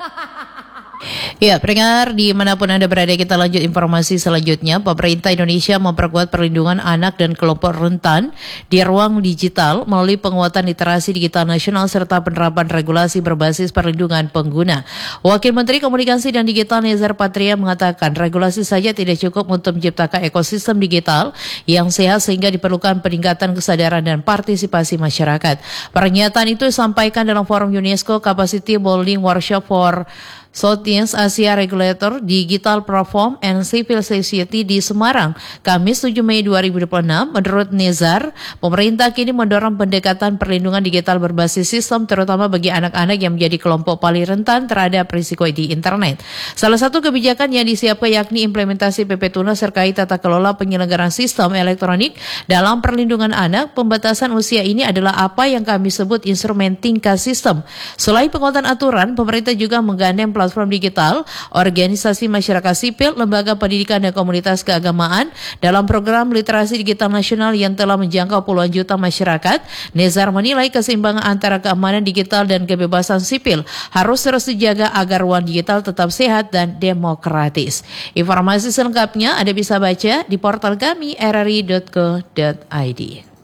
Ya, pendengar dimanapun Anda berada, kita lanjut informasi selanjutnya. Pemerintah Indonesia memperkuat perlindungan anak dan kelompok rentan di ruang digital melalui penguatan literasi digital nasional serta penerapan regulasi berbasis perlindungan pengguna. Wakil Menteri Komunikasi dan Digital Nezar Patria mengatakan regulasi saja tidak cukup untuk menciptakan ekosistem digital yang sehat sehingga diperlukan peningkatan kesadaran dan partisipasi masyarakat. Pernyataan itu disampaikan dalam forum UNESCO Capacity Building Workshop for Southeast Asia Regulator Digital Platform and Civil Society di Semarang, Kamis 7 Mei 2026. Menurut Nezar, pemerintah kini mendorong pendekatan perlindungan digital berbasis sistem terutama bagi anak-anak yang menjadi kelompok paling rentan terhadap risiko di internet. Salah satu kebijakan yang disiapkan yakni implementasi PP Tunas terkait tata kelola penyelenggaraan sistem elektronik dalam perlindungan anak. Pembatasan usia ini adalah apa yang kami sebut instrumen tingkat sistem. Selain penguatan aturan, pemerintah juga menggandeng platform digital, organisasi masyarakat sipil, lembaga pendidikan dan komunitas keagamaan dalam program literasi digital nasional yang telah menjangkau puluhan juta masyarakat. Nezar menilai keseimbangan antara keamanan digital dan kebebasan sipil harus terus dijaga agar ruang digital tetap sehat dan demokratis. Informasi selengkapnya Anda bisa baca di portal kami rri.co.id.